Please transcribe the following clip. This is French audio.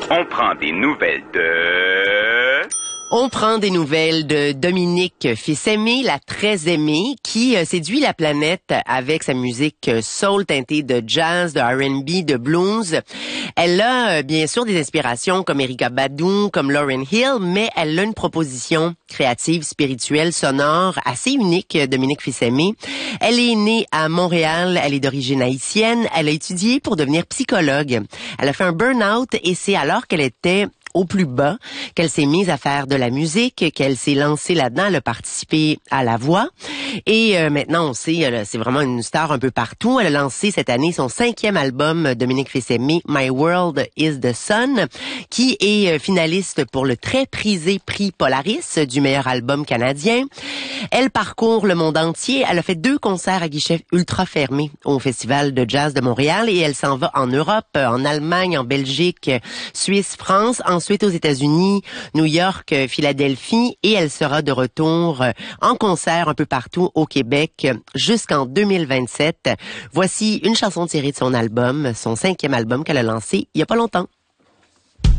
On prend des nouvelles de... On prend des nouvelles de Dominique Fils-Aimé, la très aimée, qui séduit la planète avec sa musique soul teintée de jazz, de R&B, de blues. Elle a bien sûr des inspirations comme Erykah Badu, comme Lauryn Hill, mais elle a une proposition créative, spirituelle, sonore, assez unique, Dominique Fils-Aimé. Elle est née à Montréal, elle est d'origine haïtienne, elle a étudié pour devenir psychologue. Elle a fait un burn-out et c'est alors qu'elle était au plus bas, qu'elle s'est mise à faire de la musique, qu'elle s'est lancée là-dedans, elle a participé à La Voix. Et maintenant, on sait, c'est vraiment une star un peu partout. Elle a lancé cette année son 5e album, Dominique Fils-Aimé, My World is the Sun, qui est finaliste pour le très prisé prix Polaris du meilleur album canadien. Elle parcourt le monde entier. Elle a fait 2 concerts à guichet ultra fermé au Festival de jazz de Montréal et elle s'en va en Europe, en Allemagne, en Belgique, Suisse, France, ensuite aux États-Unis, New York, Philadelphie et elle sera de retour en concert un peu partout au Québec jusqu'en 2027. Voici une chanson tirée de son album, son 5e album qu'elle a lancé il y a pas longtemps.